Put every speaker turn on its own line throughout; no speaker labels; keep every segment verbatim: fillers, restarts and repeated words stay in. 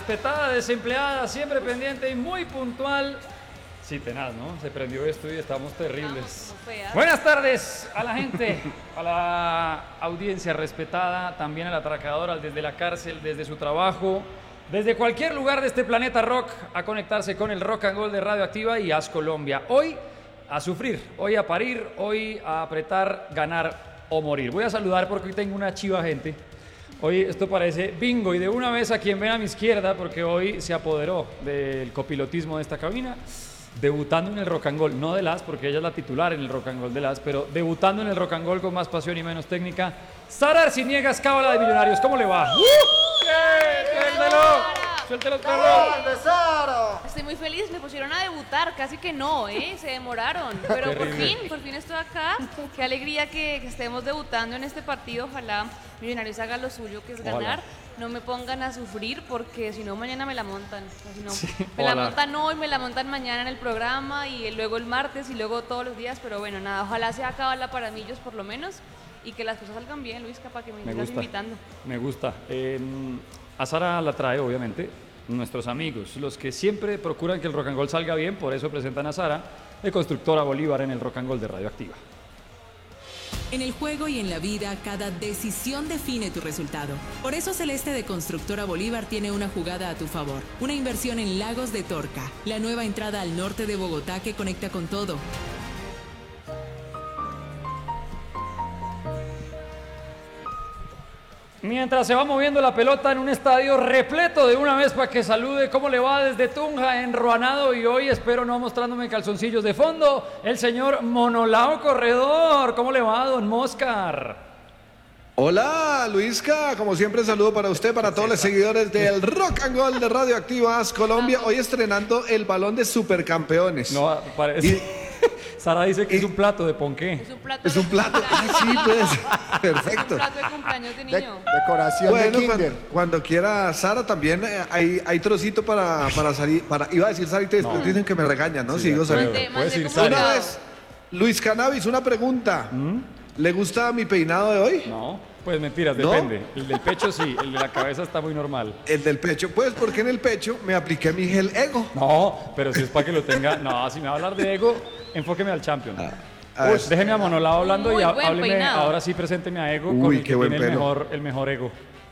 respetada, desempleada, siempre pendiente y muy puntual. Sí, tenaz, ¿no? Se prendió esto y estamos terribles. Buenas tardes a la gente, a la audiencia respetada, también al atracador, desde la cárcel, desde su trabajo, desde cualquier lugar de este planeta rock, a conectarse con el Rock and Roll de Radioactiva y As Colombia. Hoy a sufrir, hoy a parir, hoy a apretar, ganar o morir. Voy a saludar porque hoy tengo una chiva gente. Hoy esto parece bingo y de una vez a quien ven a mi izquierda, porque hoy se apoderó del copilotismo de esta cabina, debutando en el Rock and Roll, no de Las, porque ella es la titular en el Rock and Roll de Las, pero debutando en el Rock and Roll con más pasión y menos técnica, Sara Arciniegas, cábala de Millonarios. ¿Cómo le va? ¡Uh! ¡Suéltelo! ¡Suéltelo, perro!
Estoy muy feliz, me pusieron a debutar, casi que no, ¿eh? Se demoraron, pero por fin, por fin estoy acá. Qué alegría que, que estemos debutando en este partido. Ojalá Millonarios haga lo suyo, que es ganar.
Ojalá.
No me pongan a sufrir porque si no mañana me la montan. O si no,
Sí,
me
ojalá.
la montan hoy, me la montan mañana en el programa y luego el martes y luego todos los días. Pero bueno, nada, ojalá sea cábala para Millos por lo menos y que las cosas salgan bien, Luis, capaz que me,
Me
sigas
gusta,
invitando.
me gusta. Eh, a Sara la trae, obviamente, nuestros amigos, los que siempre procuran que el Rock and Roll salga bien, por eso presentan a Sara, de Constructora Bolívar en el Rock and Roll de Radioactiva.
En el juego y en la vida, cada decisión define tu resultado. Por eso Celeste de Constructora Bolívar tiene una jugada a tu favor. Una inversión en Lagos de Torca, la nueva entrada al norte de Bogotá que conecta con todo.
Mientras se va moviendo la pelota en un estadio repleto de una vez para que salude, ¿cómo le va desde Tunja, enruanado? Y hoy espero no mostrándome calzoncillos de fondo, el señor Monolao Corredor. ¿Cómo le va, don Moscar?
Hola Luisca, como siempre saludo para usted, para todos los seguidores del Rock and Roll de Radioactiva As Colombia, hoy estrenando el balón de supercampeones.
No, parece...
Y-
Sara dice que
y-
es un plato de ponqué.
Es un plato,
Es un
de
plato,
cumpleaños.
ah, sí, pues,
Es un
perfecto.
plato de cumpleaños de
De-
niño.
decoración
Bueno,
de
cuando,
Kinder.
cuando quiera Sara también eh, hay, hay trocito para, para salir, para, iba a decir Sarita y después
No.
dicen que me regañan, ¿no?
Sí,
Si digo
de acuerdo.
Sarita.
Mande-
Puedes
mande
ir,
como
Sara.
Una
un
vez, Luis Cannabis, una pregunta. ¿Le gusta mi peinado de hoy?
No, pues mentiras,
¿No?
depende. El del pecho sí, el de la cabeza está muy normal.
El del pecho, pues porque en el pecho me apliqué mi gel ego.
No, pero si es para que lo tenga... No, si me va a hablar de ego, enfóqueme al champion.
a
Uy,
ver.
déjeme a Monolao hablando
Muy
y ha-
buen
hábleme,
peinado.
ahora sí presénteme a Ego,
Uy,
con el
qué
que
buen
tiene el
pelo.
mejor, el mejor Ego.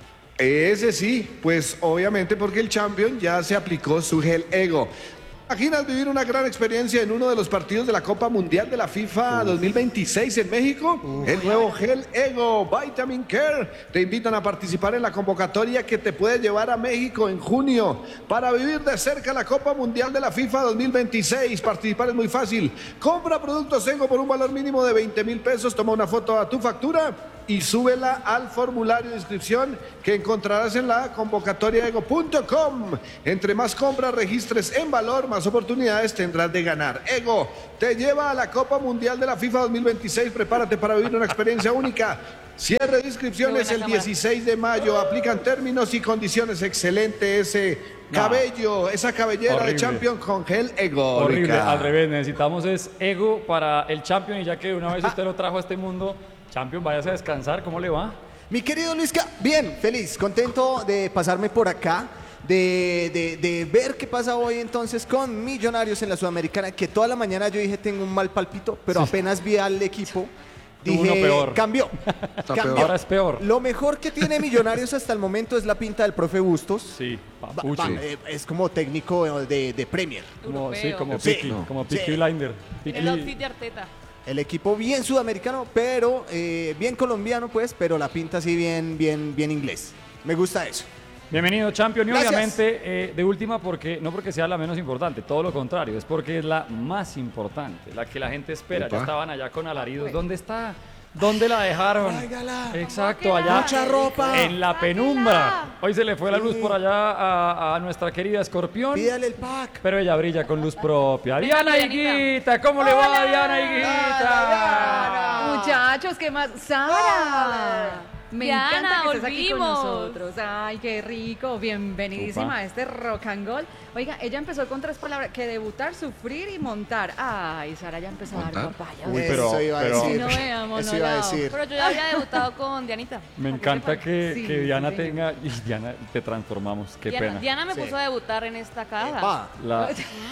Ese sí, pues obviamente porque el champion ya se aplicó su gel ego. ¿Imaginas vivir una gran experiencia en uno de los partidos de la Copa Mundial de la FIFA dos mil veintiséis en México? El nuevo gel Ego Vitamin Care te invitan a participar en la convocatoria que te puede llevar a México en junio para vivir de cerca la Copa Mundial de la FIFA dos mil veintiséis. Participar es muy fácil. Compra productos Ego por un valor mínimo de veinte mil pesos, toma una foto a tu factura y súbela al formulario de inscripción que encontrarás en la convocatoria ego punto com. Entre más compras registres en valor, más oportunidades tendrás de ganar. Ego te lleva a la Copa Mundial de la FIFA dos mil veintiséis. Prepárate para vivir una experiencia única. Cierre de inscripciones
Qué
el
buena cámara.
dieciséis de mayo. Aplican términos y condiciones. Excelente ese cabello, esa cabellera
Horrible.
de champion con gel Ego.
Horrible,
Rica.
al revés, necesitamos es Ego para el champion y ya que una vez usted lo trajo a este mundo, champion, váyase a descansar, ¿cómo le va?
Mi querido Luisca, bien, feliz, contento de pasarme por acá, de, de, de ver qué pasa hoy entonces con Millonarios en la Sudamericana, que toda la mañana yo dije tengo un mal palpito, pero apenas vi al equipo,
Tuvo
dije,
uno peor.
cambió,
Está
cambió.
Ahora es peor.
Lo mejor que tiene Millonarios hasta el momento es la pinta del profe Bustos.
Sí,
Va-
papuchi.
va- eh, es como técnico de, de Premier.
Como, sí,
Europeo.
como
Sí.
Peaky,
No.
como Peaky
Sí.
Blinder.
Tiene el outfit de Arteta.
El equipo bien sudamericano, pero eh, bien colombiano, pues, pero la pinta así bien, bien, bien inglés. Me gusta eso.
Bienvenido, champion, y
Gracias.
obviamente eh, de última porque no porque sea la menos importante, todo lo contrario, es porque es la más importante, la que la gente espera.
Opa.
Ya estaban allá con alaridos. ¿Dónde está? ¿Dónde la dejaron?
Tráigala.
Exacto, allá
Mucha ropa.
en la penumbra. Hoy se le fue la luz por allá a, a nuestra querida Escorpión,
Pídale el pack.
pero ella brilla con luz propia. Diana
Dianita.
Higuita, ¿cómo le va,
Hola.
Diana Higuita?
Muchachos, ¿qué más? Sara.
Me
Diana,
encanta que estés aquí con
volvimos.
nosotros. Ay, qué rico. Bienvenidísima
Upa.
a este rock and roll. Oiga, ella empezó con tres palabras, que debutar, sufrir y montar. Ay, Sara ya empezó a dar
¿Montar?
papaya.
Uy, pero-
Eso iba a
pero-
decir.
No veamos,
Eso
no
iba a
la-
decir.
Pero yo ya había debutado con Dianita.
Me
para
encanta
sepan.
que,
Sí,
que
sí,
Diana
señor.
tenga... Y Diana, te transformamos, qué
Diana,
pena.
Diana me
Sí.
puso a debutar en esta caja.
Va.
La,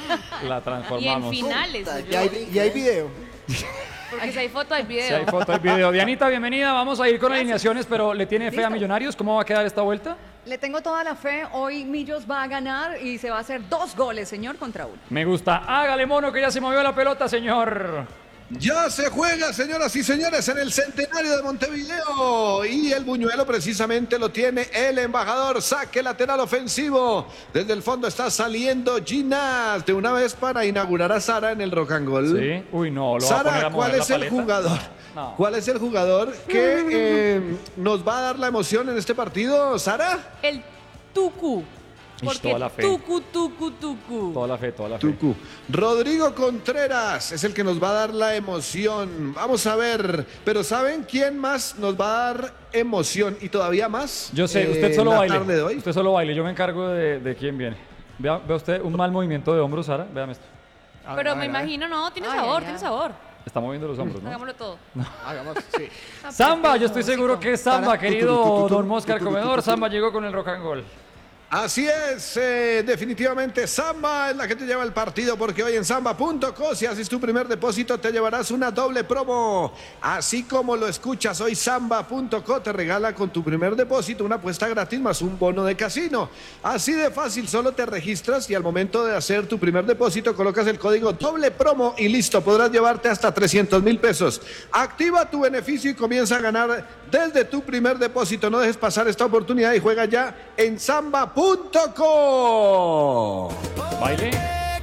la
Y en
transformamos.
finales.
Y hay, y hay video.
Porque si hay foto, hay video.
Si hay foto, hay video. Dianita, bienvenida. Vamos a ir con alineaciones, pero ¿le tiene fe a Millonarios? ¿Cómo va a quedar esta vuelta?
Le tengo toda la fe. Hoy Millos va a ganar y se va a hacer dos goles, señor, contra uno.
Me gusta. Hágale, mono, que ya se movió la pelota, señor.
Ya se juega, señoras y señores, en el centenario de Montevideo. Y el buñuelo precisamente lo tiene el embajador. Saque lateral ofensivo. Desde el fondo está saliendo Ginás. De una vez para inaugurar a Sara en el rock and roll.
Sí. Uy, no, lo va a poner a
Sara,
mover
¿cuál
la
es el
paleta?
jugador?
No.
¿Cuál es el jugador que eh, nos va a dar la emoción en este partido, Sara?
El tucu.
Ish,
Porque
toda la fe.
tucu, tucu, tucu.
Toda la fe, toda la fe.
Tucu. Rodrigo Contreras es el que nos va a dar la emoción. Vamos a ver, pero ¿saben quién más nos va a dar emoción y todavía más?
Yo sé,
eh,
usted solo
la
baile.
tarde de hoy?
Usted solo baile. Yo me encargo de, de quién viene. Vea, vea usted un mal movimiento de hombros, Sara. Véame esto.
A
Pero
ver,
me
a ver, a ver.
imagino, no, tiene
Ay,
sabor,
ay,
tiene
ay.
sabor.
Está moviendo los hombros, ¿no?
Hagámoslo todo.
Hagamos, sí.
Samba, yo estoy seguro que es Samba,
Sara,
querido
tu, tu, tu, tu,
don Moscar
tu, tu, tu,
Comedor.
tu, tu.
Samba llegó con el rock and roll.
Así es, eh, definitivamente Samba es la que te lleva el partido porque hoy en samba punto co si haces tu primer depósito te llevarás una doble promo. Así como lo escuchas, hoy samba punto co te regala con tu primer depósito una apuesta gratis más un bono de casino. Así de fácil, solo te registras y al momento de hacer tu primer depósito colocas el código doble promo y listo, podrás llevarte hasta trescientos mil pesos. Activa tu beneficio y comienza a ganar desde tu primer depósito. No dejes pasar esta oportunidad y juega ya en samba punto co.
Baile.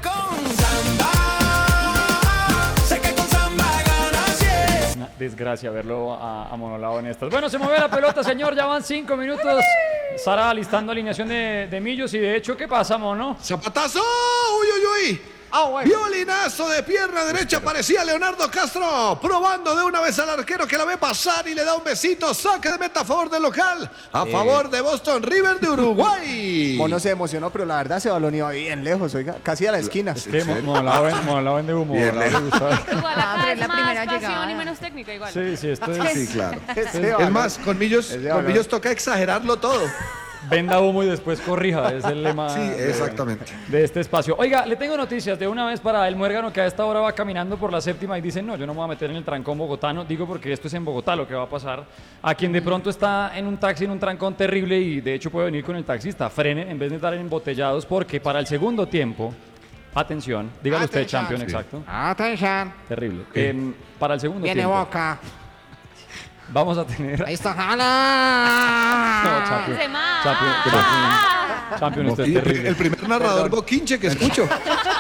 Una desgracia verlo a, a monolado en estas. Bueno, se mueve la pelota, señor. Ya van cinco minutos. Sara alistando alineación de, de Millos. Y de hecho, ¿qué pasa, mono?
Zapatazo, uy, uy, uy.
Ah, bueno.
Violinazo de pierna derecha, parecía Leonardo Castro, probando de una vez al arquero que la ve pasar y le da un besito. Saque de meta a favor del local, a
Eh.
favor de Boston River de Uruguay.
Mono se emocionó, pero la verdad se baloneó bien lejos, oiga, casi a la esquina.
¿Qué? Mo- Monolado ven- monolado vende humo.
Bien,
monolado le gusta.
Igual
Ah,
acá
pero
es
es la
más
primera
pasión
llegada.
y menos técnica igual.
Sí, sí, esto es.
Sí, claro.
Ese
Es
valor.
más, con Millos,
Ese
con
valor.
Millos toca exagerarlo todo.
Venda humo y después corrija. Es el lema.
Sí,
de-
exactamente.
De este espacio. Oiga, le tengo noticias de una vez para el muérgano que a esta hora va caminando por la séptima y dice, no, yo no me voy a meter en el trancón bogotano. Digo porque esto es en Bogotá lo que va a pasar. A quien de pronto está en un taxi en un trancón terrible y de hecho puede venir con el taxista. Frene en vez de estar embotellados porque para el segundo tiempo, atención, dígalo usted,
Atención.
champion,
Sí.
exacto.
Atención,
Terrible. Em, para el segundo
viene
tiempo
Boca.
vamos a tener...
Ahí está
No,
Jala.
champion.
¡Se más!
Champion, champion, champion, usted es
Y el,
terrible.
el primer narrador boquinche que escucho.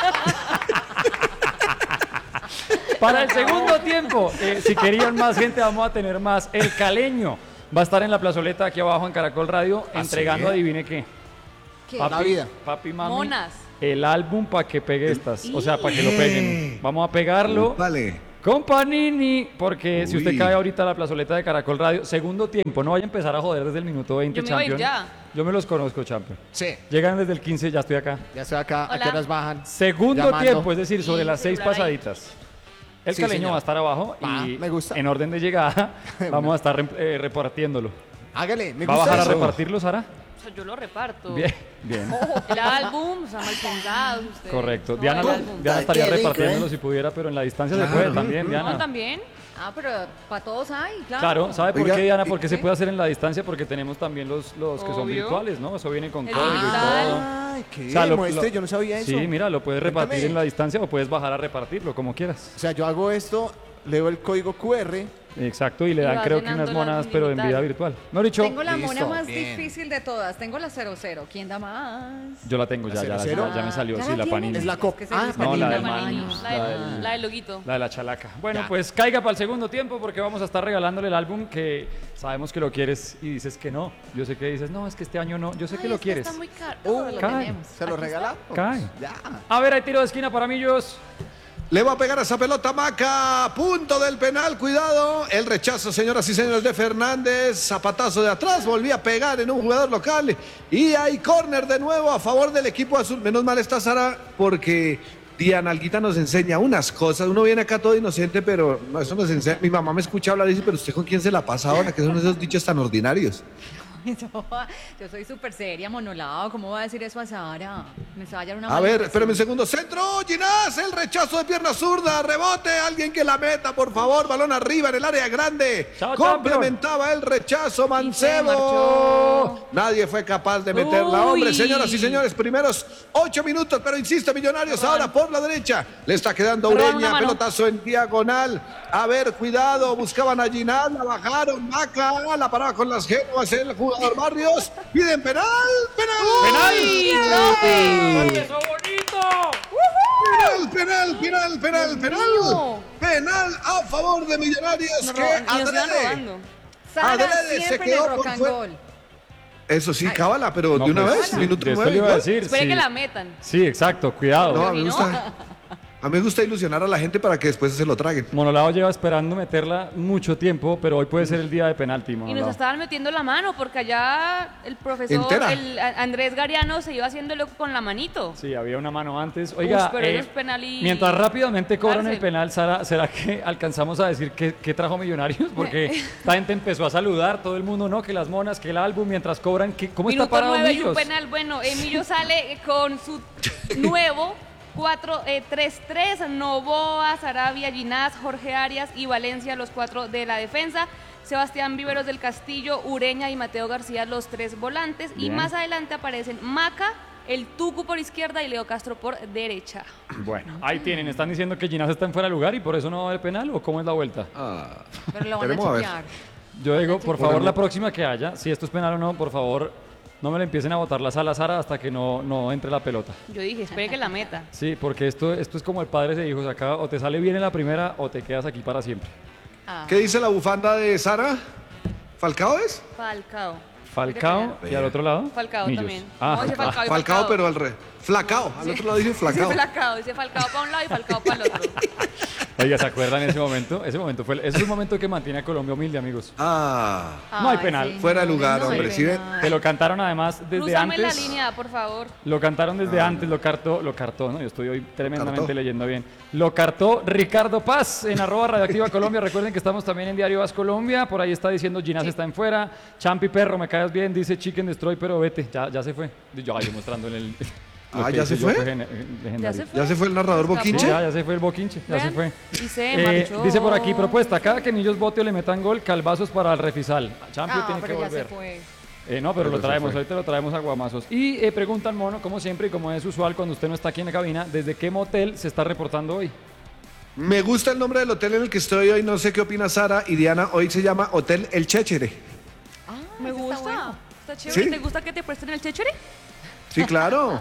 Para el segundo tiempo, eh, si querían más gente, vamos a tener más. El Caleño va a estar en la plazoleta aquí abajo en Caracol Radio, entregando, adivine qué.
¿Qué?
Papi,
La vida.
Papi, mami.
Monas.
El álbum para que pegue estas, o sea, para que lo peguen. Vamos a pegarlo
Vale.
con Panini, porque si
Uy.
usted cae ahorita a la plazoleta de Caracol Radio, segundo tiempo, no vaya a empezar a joder desde el minuto veinte,
Yo me iba a ir
champion.
ya.
Yo me los conozco, champion.
Sí,
Llegan desde el quince, ya estoy acá.
ya estoy acá. ¿A
Hola.
qué horas bajan?
Segundo
Llamando.
tiempo, es decir, sobre
Y
las seis
celular ahí.
pasaditas. El
Sí,
Caleño
señor.
va a estar abajo
Va,
y
me gusta.
en orden de llegada vamos a estar re- eh, repartiéndolo.
Hágale, me
¿Va a
gusta
bajar a
eso.
repartirlo, Sara?
O sea, yo lo reparto.
Bien, bien.
El álbum, o sea, mal pensados ustedes.
Correcto.
No,
Diana,
el
lo-
álbum.
Diana estaría
Qué rico,
repartiéndolo
¿eh?
si pudiera, pero en la distancia se
Claro.
puede también,
No,
Diana.
también.
Ah, pero para todos hay, claro.
Claro, ¿sabe por
Oiga,
qué, Diana?
¿y
Porque se
qué?
puede hacer en la distancia, porque tenemos también los, los que son
Obvio.
virtuales, ¿no? Eso viene con
El
código y
digital.
todo.
Ay, qué
O sea, lo-
muestre,
lo-
yo no sabía eso.
Sí, mira, lo puedes repartir
Cuéntame.
en la distancia o puedes bajar a repartirlo, como quieras.
O sea, yo hago esto, leo el código Q R.
Exacto, y le
Y
dan
vas
creo que
llenando
unas
el
monas,
álbum
pero en
digital.
vida virtual. No, dicho,
Tengo la mona
Listo,
más
bien.
difícil de todas. Tengo la cero cero. ¿Quién da más?
yo la tengo ya, ya, la-
cero?
ya, ya me salió,
¿Ya
sí,
la
la
tienen?
Panini.
Es la copa.
que se
Ah,
dice
No, la
Panini,
del
Panini.
man.
La,
La
del,
del-
la del loguito.
La de la chalaca. Bueno,
Ya.
pues caiga para el segundo tiempo porque vamos a estar regalándole el álbum que sabemos que lo quieres y dices que no. Yo sé que dices, no, es que este año no. Yo sé que
Ay,
lo
es
quieres.
Está muy caro.
Uh,
No, lo
cae.
tenemos.
¿Se lo
Aquí
regalamos?
Cae.
Ya.
A ver, hay tiro de esquina para Millos.
Le va a pegar a esa pelota Maca, punto del penal, cuidado. El rechazo, señoras y señores, de Fernández. Zapatazo de atrás, volvía a pegar en un jugador local. Y hay córner de nuevo a favor del equipo azul. Menos mal está Sara porque Diana Alguita nos enseña unas cosas. Uno viene acá todo inocente, pero no, eso nos enseña. Mi mamá me escucha hablar y dice, pero ¿usted con quién se la pasa ahora? Que son esos dichos tan ordinarios.
Yo soy súper seria, monolado. ¿Cómo va a decir eso a Sara? Me va a hallar una
A ver, espérame un segundo. Centro, Ginás, el rechazo de pierna zurda. Rebote, alguien que la meta, por favor. Balón arriba en el área grande.
Chao,
complementaba el rechazo Mancebo. Nadie fue capaz de meterla.
Uy.
Hombre, señoras y señores, primeros ocho minutos, pero insiste Millonarios ahora por la derecha. Le está quedando
Roban una
Ureña,
mano.
pelotazo en diagonal. A ver, cuidado, buscaban a Ginás, la bajaron. Maca, la paraba con las genovas el jugador Barrios. Piden penal, penal.
¡Penal! ¡Eso bonito!
Penal, penal, penal, penal, penal. Penal a favor de Millonarios
Nos
que
roban- y nos iban
adrede.
robando.
Sara
Adrede, se
siempre en
quedó
el rock
por
and
fuera.
roll.
Eso sí, cábala, pero
No,
de una
pues,
vez, minuto
de esto
nueve.
le iba a
¿no?
decir.
Espere
sí.
que la metan.
Sí, exacto, cuidado.
No, a mí
¿Y
me
no?
gusta. A mí me gusta ilusionar a la gente para que después se lo traguen.
Monolao lleva esperando meterla mucho tiempo, pero hoy puede ser el día de penalti,
Y nos
Monolao.
estaban metiendo la mano porque allá el profesor,
Entera.
el A- Andrés Gariano, se iba haciendo loco con la manito.
Sí, había una mano antes. Oiga,
Ush, pero
eh,
eso es penal y-
mientras rápidamente cobran el
cárcel.
penal, Sara, ¿será que alcanzamos a decir qué, qué trajo Millonarios? Porque esta gente empezó a saludar, todo el mundo, ¿no? Que las monas, que el álbum, mientras cobran, ¿qué, ¿cómo está
Minuto
parado
nueve y un
Millos?
penal. Bueno, Emilio sale con su nuevo cuatro tres tres, Novoa, Sarabia, Ginás, Jorge Arias y Valencia, los cuatro de la defensa. Sebastián Víveros del Castillo, Ureña y Mateo García, los tres volantes.
Bien.
Y más adelante aparecen Maca, el Tucu por izquierda y Leo Castro por derecha.
Bueno, ahí tienen. ¿Están diciendo que Ginás está en fuera de lugar y por eso no va a haber penal o cómo es la vuelta?
Ah,
Pero lo van a
Esperemos a ver.
chequear.
Yo digo, por favor,
Bueno.
la próxima que haya, si esto es penal o no, por favor, no me le empiecen a botar la sala a Sara hasta que no, no entre la pelota.
Yo dije, espere que la meta.
Sí, porque esto, esto es como el padre de hijos. Acá o te sale bien en la primera o te quedas aquí para siempre.
Ah.
¿Qué dice la bufanda de Sara? ¿Falcao es?
Falcao.
Falcao y al otro lado.
Falcao
Millos.
también.
Ah,
No, dice
Falcao.
Falcao y
Falcao, pero al re. Flacao. Al otro lado dice
Dice
Flacao.
Falcao, dice Falcao para un lado y Falcao para el otro.
Oiga, ¿se acuerdan ese momento? Ese momento fue, ese es un momento que mantiene a Colombia humilde, amigos.
Ah,
No hay
Ay,
penal.
sí,
Fuera de lugar,
no hay
hombre, ¿sí ven?
penal.
Te lo cantaron además desde
Crúzame la
antes.
línea, por favor.
Lo cantaron desde
Ah.
antes, lo cartó, lo cartó, ¿no? Yo estoy hoy tremendamente
¿Cartó?
leyendo bien. Lo cartó Ricardo Paz en arroba Radioactiva Colombia. Recuerden que estamos también en Diario Vas Colombia. Por ahí está diciendo Ginás está en fuera. Champi Perro, me caes bien. Dice Chicken Destroy, pero vete. Ya, ya se fue. Yo ahí mostrando en el... lo
Ah,
que
¿ya
hice
se
yo
fue?
gen- legendario.
Ya se fue.
¿Ya se fue el narrador
Escapó.
Sí,
Boquinche?
ya, ya se fue el boquinche, ya
Vean,
se fue.
y se
Eh,
marchó.
dice por aquí, propuesta, cada que Millos bote o le metan gol, calvazos para el refisal. Champion
Ah,
tiene que
pero ya se
volver.
fue.
Eh, no, pero
Pero
lo
se
traemos,
fue.
ahorita lo traemos a Guamazos. Y eh, preguntan, Mono, como siempre y como es usual cuando usted no está aquí en la cabina, ¿desde qué motel se está reportando hoy?
Me gusta el nombre del hotel en el que estoy hoy. No sé qué opina Sara y Diana. Hoy se llama Hotel El Chéchere.
Ah,
Me
ese
gusta.
está bueno.
Está chévere.
Sí.
¿Te gusta que te presten el chéchere?
Sí, claro.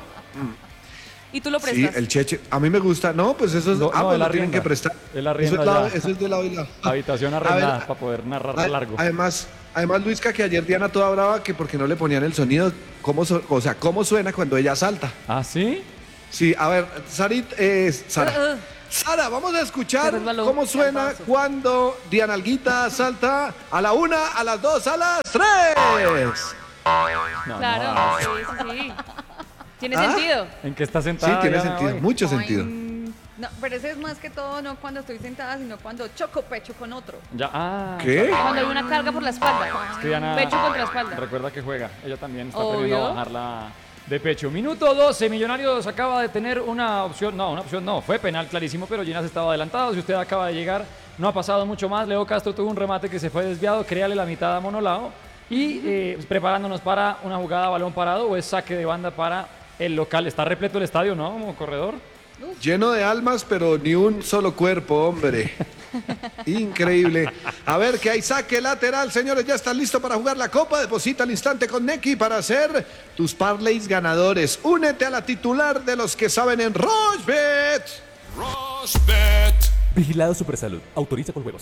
Y tú lo
Sí,
prestas.
el cheche. A mí me gusta. No, pues eso es.
No,
ah,
no,
pues
él
lo tienen
arrienda.
que prestar.
Él arrienda
eso, es lado-
ya.
eso es de lado y lado.
Habitación
A
arrendada
ver,
para poder narrar
a-
largo.
Además, además, Luisca, que ayer Diana toda brava que porque no le ponían el sonido, cómo su- o sea, cómo suena cuando ella salta.
¿Ah, sí?
Sí, a ver, Sarit, eh, Sara.
Uh, uh.
Sara, vamos a
Se
escuchar
resbaló.
cómo suena cuando Diana Alguita salta a la una, a las dos, a las tres.
No,
Claro,
no,
sí, sí, sí. Tiene
¿Ah?
sentido.
¿En qué está
Sí,
sentada?
tiene
Diana,
sentido,
hoy?
mucho sentido.
Boing. No, pero ese es más que todo no cuando estoy sentada, sino cuando choco pecho con otro.
Ya, ah.
¿Qué?
Cuando hay una carga por la espalda.
Es que Diana
Pecho contra la espalda.
recuerda que juega. Ella también está
Obvio.
aprendiendo a bajarla de pecho. Minuto doce. Millonarios acaba de tener una opción. No, una opción no. Fue penal clarísimo, pero Ginás estaba adelantado. Si usted acaba de llegar, no ha pasado mucho más. Leo Castro tuvo un remate que se fue desviado. Créale la mitad a Monolao. Y eh, preparándonos para una jugada a balón parado o es saque de banda para el local. Está repleto el estadio, ¿no? Como corredor.
Lleno de almas, pero ni un solo cuerpo, hombre. Increíble. A ver, que hay saque lateral, señores. Ya están listos para jugar la Copa. Deposita al instante con Neki para hacer tus parlays ganadores. Únete a la titular de los que saben en Rochebet.
Vigilado Supersalud. Autoriza con juegos.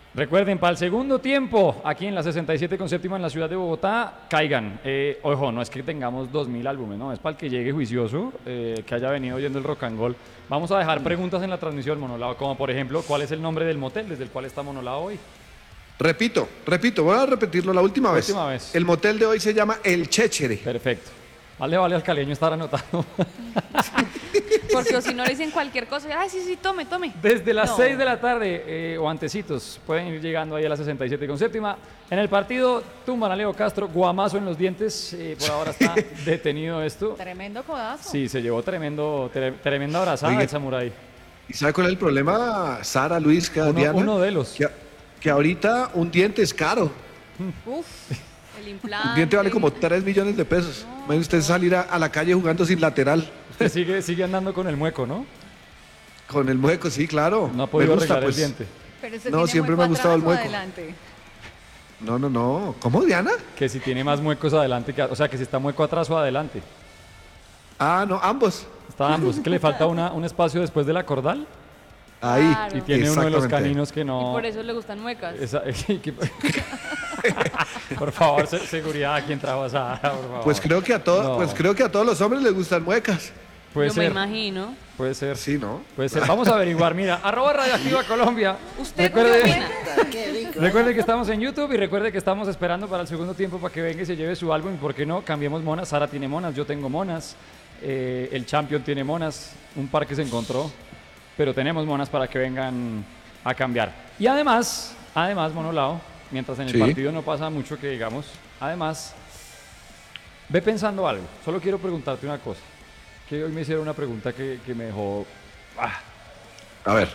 Recuerden, para el segundo tiempo, aquí en la sesenta y siete con séptima en la ciudad de Bogotá, caigan. Eh, ojo, no es que tengamos dos mil álbumes, no, es para el que llegue juicioso, eh, que haya venido oyendo el rock and roll. Vamos a dejar preguntas en la transmisión, Monolao, como por ejemplo, ¿cuál es el nombre del motel desde el cual está Monolao hoy?
Repito, repito, voy a repetirlo la última,
La
vez.
última vez.
El motel de hoy se llama El Chéchere.
Perfecto. Vale, vale al caleño estar anotado.
Porque si no le dicen cualquier cosa, ay, sí, sí, tome, tome.
Desde las
No.
seis de la tarde eh, o antecitos pueden ir llegando ahí a la sesenta y siete con séptima. En el partido tumban a Leo Castro, guamazo en los dientes. Eh, por ahora está detenido esto.
Tremendo codazo.
Sí, se llevó tremendo, tre- tremenda abrazada
Oiga.
el samurái.
¿Y sabe cuál es el problema, Sara, Luis,
Uno,
Diana?
uno de los.
Que, que ahorita un diente es caro.
Uf.
El implante.
Un diente vale como tres millones de pesos. Imagínese usted salir a, a la calle jugando sin lateral.
Usted sigue, sigue andando con el mueco, ¿no?
Con el mueco, sí, claro.
No ha podido
me gusta,
arreglar
pues.
el diente.
Pero ese
No,
tiene
siempre me ha
mueco
gustado el
atrás o
mueco.
adelante.
No, no, no. ¿Cómo, Diana?
Que si tiene más muecos adelante, que, o sea, que si está mueco atrás o adelante.
Ah, no, ambos.
Está ambos. Que le falta una, un espacio después de la cordal
Ahí.
Claro.
y tiene uno de los
Exactamente.
caninos que
Y
no.
por eso le gustan muecas.
Esa- que- por favor, se- seguridad, ¿quién trajo a Sara? Por favor.
Pues creo que a todos,
No.
pues creo que a todos los hombres les gustan muecas.
Puede
Yo me
ser,
imagino.
puede ser.
Sí, ¿no?
Puede ser. Vamos a averiguar. Mira, arroba Radioactiva Colombia.
¿Usted qué
recuerde,
opina?
recuerde que estamos en YouTube y recuerde que estamos esperando para el segundo tiempo para que venga y se lleve su álbum. Y por qué no, cambiemos monas. Sara tiene monas, yo tengo monas. eh, el Champion tiene monas. Un par que se encontró. Pero tenemos monas para que vengan a cambiar. Y además, además, Monolao, mientras en el
Sí.
partido no pasa mucho que digamos, además, ve pensando algo. Solo quiero preguntarte una cosa. Que hoy me hicieron una pregunta que, que me dejó... ah,
A ver.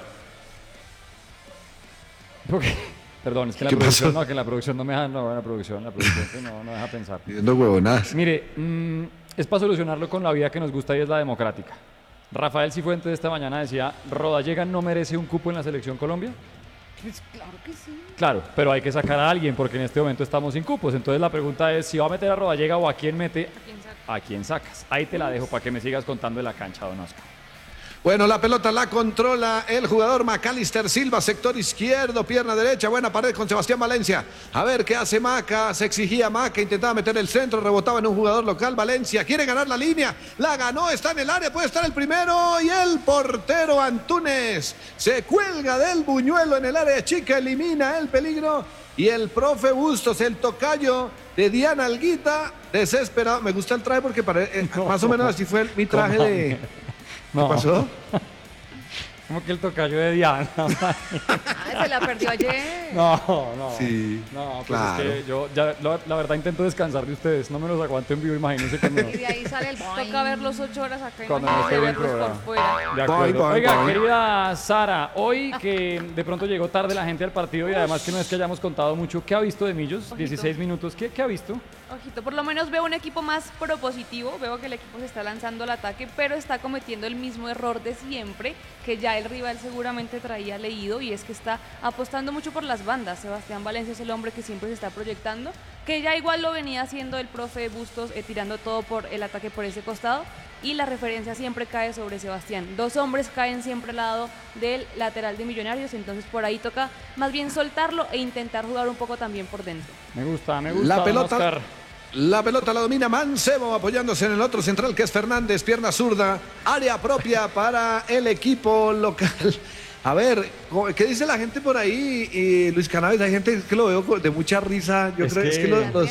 porque- perdón, es que la
¿Qué
producción,
pasó?
no, que la producción no me deja, no, la producción, la producción que no, no deja pensar.
Diciendo huevonadas.
Mire, mm, es para solucionarlo con la vía que nos gusta y es la democrática. Rafael Cifuentes esta mañana decía, ¿Rodallega no merece un cupo en la Selección Colombia?
Pues claro que sí.
Claro, pero hay que sacar a alguien porque en este momento estamos sin cupos. Entonces la pregunta es si va a meter a Rodallega o a quién mete,
¿Quién saca?
a quién sacas. Ahí te la dejo para que me sigas contando de la cancha, don Oscar.
Bueno, la pelota la controla el jugador Macalister Silva, sector izquierdo, pierna derecha, buena pared con Sebastián Valencia. A ver qué hace Maca, se exigía Maca, intentaba meter el centro, rebotaba en un jugador local, Valencia, quiere ganar la línea, la ganó, está en el área, puede estar el primero y el portero Antunes se cuelga del buñuelo en el área chica, elimina el peligro y el profe Bustos, el tocayo de Diana Alguita, desesperado. Me gusta el traje porque pare- eh, más o menos así fue mi traje de... ¿Qué
No,
pasó?
como que el tocayo de Diana.
Ah, se la perdió ayer.
No, no.
Sí,
No, pues
claro.
es que yo ya la, la verdad intento descansar de ustedes. No me los aguanto en vivo, imagínense cuando,
Y de ahí sale el boing.
Toca verlos ocho horas acá y
cuando no
imagínate
esté el
verlos
programa.
por fuera.
De acuerdo.
Bye, bye,
Oiga,
bye.
querida Sara, hoy que de pronto llegó tarde la gente al partido y además que no es que hayamos contado mucho, ¿qué ha visto de Millos? dieciséis minutos, ¿qué, qué ha visto?
Ojito, por lo menos veo un equipo más propositivo, veo que el equipo se está lanzando al ataque, pero está cometiendo el mismo error de siempre, que ya el rival seguramente traía leído, y es que está apostando mucho por las bandas. Sebastián Valencia es el hombre que siempre se está proyectando, que ya igual lo venía haciendo el profe Bustos, eh, tirando todo por el ataque por ese costado, y la referencia siempre cae sobre Sebastián. Dos hombres caen siempre al lado del lateral de Millonarios, entonces por ahí toca más bien soltarlo e intentar jugar un poco también por dentro.
Me gusta, me gusta.
La
don
pelota,
Oscar.
la pelota la domina Mancebo apoyándose en el otro central que es Fernández, pierna zurda, área propia para el equipo local. A ver, ¿qué dice la gente por ahí? Y Luis Cannabis, hay gente que lo veo de mucha risa. Yo
Es
creo
que-
es que los, los-